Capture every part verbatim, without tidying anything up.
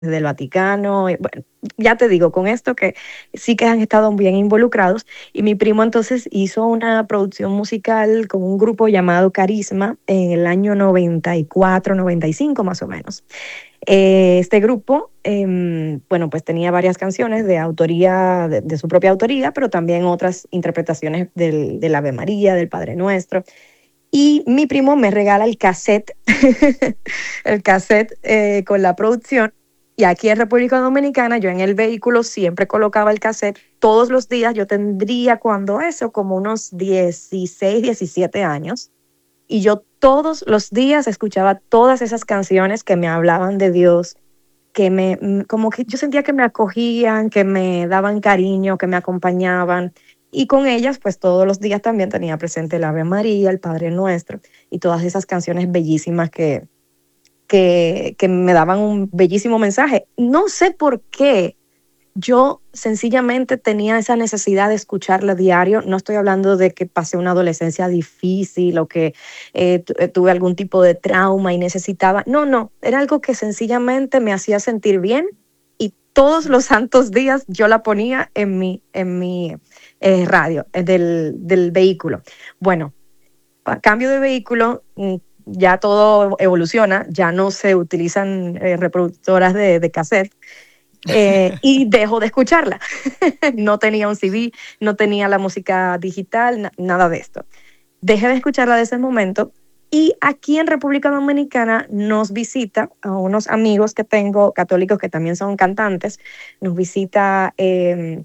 del Vaticano. Y bueno, ya te digo, con esto que sí que han estado bien involucrados. Y mi primo entonces hizo una producción musical con un grupo llamado Carisma en el año noventa y cuatro, noventa y cinco más o menos. Eh, este grupo, eh, bueno, pues tenía varias canciones de autoría, de, de su propia autoría, pero también otras interpretaciones del, del Ave María, del Padre Nuestro. Y mi primo me regala el cassette, el cassette eh, con la producción. Y aquí en República Dominicana, yo en el vehículo siempre colocaba el cassette todos los días. Yo tendría cuando eso, como unos dieciséis, diecisiete años. Y yo todos los días escuchaba todas esas canciones que me hablaban de Dios, que me, como que yo sentía que me acogían, que me daban cariño, que me acompañaban. Y con ellas, pues todos los días también tenía presente el Ave María, el Padre Nuestro y todas esas canciones bellísimas que, que, que me daban un bellísimo mensaje. No sé por qué yo sencillamente tenía esa necesidad de escucharla diario. No estoy hablando de que pasé una adolescencia difícil o que eh, tuve algún tipo de trauma y necesitaba. No, no, era algo que sencillamente me hacía sentir bien y todos los santos días yo la ponía en mi, en mi eh, radio eh, del, del vehículo. Bueno, a cambio de vehículo, ya todo evoluciona, ya no se utilizan eh, reproductoras de, de cassette. Eh, y dejo de escucharla. No tenía un C D, no tenía la música digital, na- nada de esto. Dejé de escucharla desde ese momento y aquí en República Dominicana nos visita a unos amigos que tengo católicos que también son cantantes, nos visita, eh,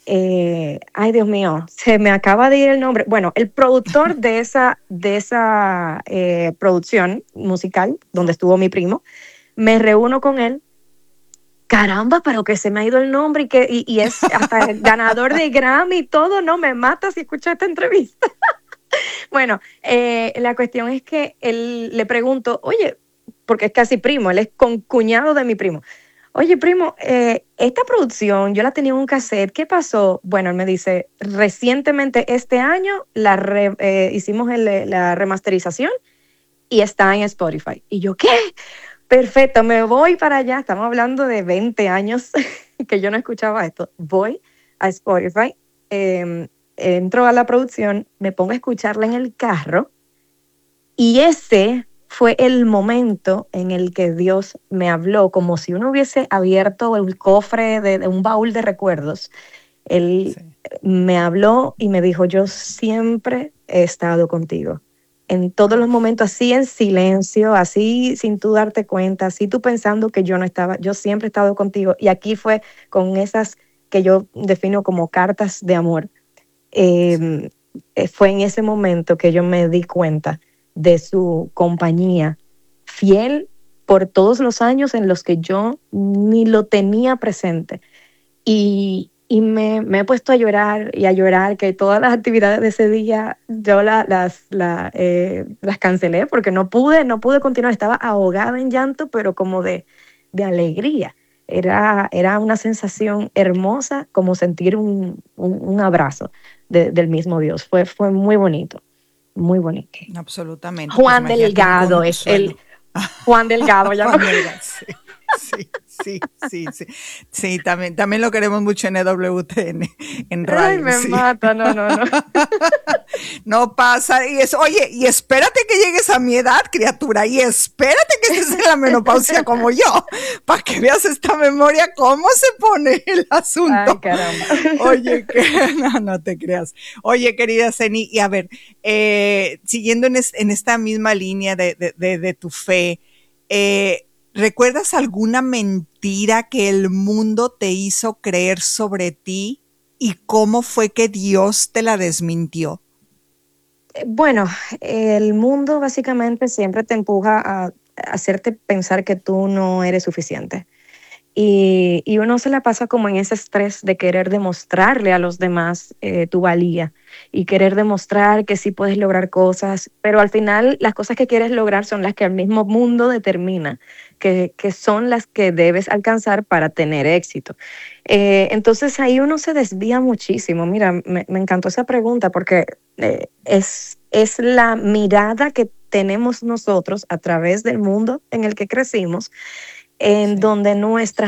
eh, ay Dios mío, se me acaba de ir el nombre, bueno, el productor de esa, de esa eh, producción musical donde estuvo mi primo, me reúno con él. Caramba, pero que se me ha ido el nombre y que y, y es hasta el ganador de Grammy y todo, no me mata si escucho esta entrevista. Bueno, eh, la cuestión es que él le pregunto, oye, porque es casi primo, él es concuñado de mi primo. Oye, primo, eh, esta producción yo la tenía en un cassette, ¿qué pasó? Bueno, él me dice, recientemente este año la re- eh, hicimos el- la remasterización y está en Spotify. Y yo, ¿qué? Perfecto, me voy para allá. Estamos hablando de veinte años que yo no escuchaba esto. Voy a Spotify, eh, entro a la producción, me pongo a escucharla en el carro y ese fue el momento en el que Dios me habló, como si uno hubiese abierto el cofre de, de un baúl de recuerdos. Él Sí. me habló y me dijo, yo siempre he estado contigo. En todos los Uf, momentos, así en silencio, así sin tú darte cuenta, así tú pensando que yo no estaba, yo siempre he estado contigo. Y aquí fue con esas que yo defino como cartas de amor. sí. Eh, eh, fue en ese momento que yo me di cuenta de su compañía fiel por todos los años en los que yo ni lo tenía presente. Y, y me, me he puesto a llorar y a llorar, que todas las actividades de ese día yo la- las, la, eh, las cancelé porque no pude, no pude continuar. Estaba ahogada en llanto, pero como de, de alegría. Era, era una sensación hermosa, como sentir un, un, un abrazo de- del mismo Dios. Fue, fue muy bonito, muy bonito. Absolutamente. Pues Juan imagínate un Delgado es el, consuelo. Juan Delgado, ya no. Juan Delgado, sí. Sí, sí, sí, sí. Sí, también, también lo queremos mucho en E W T N, en Ay, radio, me sí. mata, no, no, no. No pasa. Y es, oye, y espérate que llegues a mi edad, criatura, y espérate que estés en la menopausia como yo, para que veas esta memoria, cómo se pone el Ay, asunto. caramba. Oye, que no, no te creas. Oye, querida Zeni, y a ver, eh, siguiendo en, es, en, esta misma línea de, de, de, de tu fe, eh, ¿recuerdas alguna mentira que el mundo te hizo creer sobre ti y cómo fue que Dios te la desmintió? Bueno, el mundo básicamente siempre te empuja a hacerte pensar que tú no eres suficiente. Y, y uno se la pasa como en ese estrés de querer demostrarle a los demás eh, tu valía y querer demostrar que sí puedes lograr cosas, pero al final las cosas que quieres lograr son las que el mismo mundo determina, que, que son las que debes alcanzar para tener éxito. Eh, entonces ahí uno se desvía muchísimo. Mira, me, me encantó esa pregunta porque eh, es, es la mirada que tenemos nosotros a través del mundo en el que crecimos en Sí. donde nuestras